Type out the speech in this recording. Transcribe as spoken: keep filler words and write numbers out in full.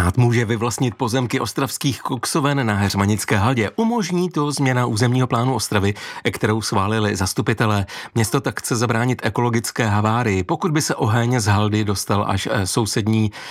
Stát může vyvlastnit pozemky ostravských koksoven na Heřmanické Haldě. Umožní to změna územního plánu Ostravy, kterou schválili zastupitelé. Město tak chce zabránit ekologické havárii, pokud by se oheň z Haldy dostal až sousední